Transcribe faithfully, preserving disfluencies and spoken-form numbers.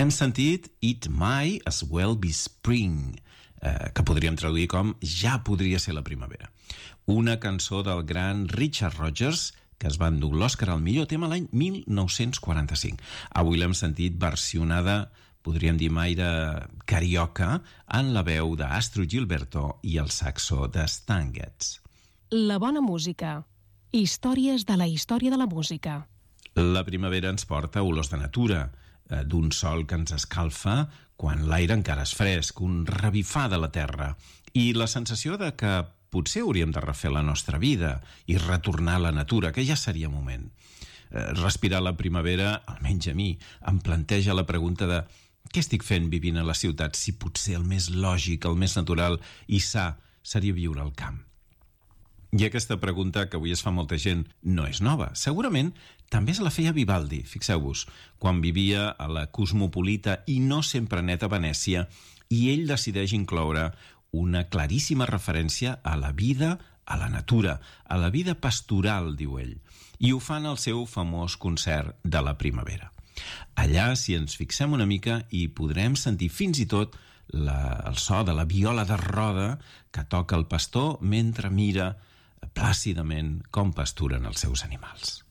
Hem sentit It Might As Well Be Spring, eh, que podríem traduir com Ja podria ser la primavera. Una cançó del gran Richard Rodgers, que es va endur l'Oscar al millor tema l'any mil nou-cents quaranta-cinc. Avui l'hem sentit versionada, podríem dir aire carioca, en la veu d'Astrid Gilberto i el saxo de Stan Getz. La bona música. Històries de la història de la música. La primavera ens porta olors de natura, d'un sol que ens escalfa quan l'aire encara és fresc, un revifar de la terra, i la sensació de que potser hauríem de refer la nostra vida i retornar a la natura, que ja seria moment. Respirar la primavera, almenys a mi, em planteja la pregunta de què estic fent vivint a la ciutat si potser el més lògic, el més natural i sa seria viure al camp. I aquesta pregunta que avui es fa molta gent no és nova. Segurament també es la feia Vivaldi, fixeu-vos, quan vivia a la cosmopolita i no sempre neta Venècia, i ell decideix incloure una claríssima referència a la vida, a la natura, a la vida pastoral, diu ell, i ho fa en el seu famós concert de la primavera. Allà, si ens fixem una mica, hi podrem sentir fins i tot la, el so de la viola de roda que toca el pastor mentre mira plàcidament com pasturen els seus animals.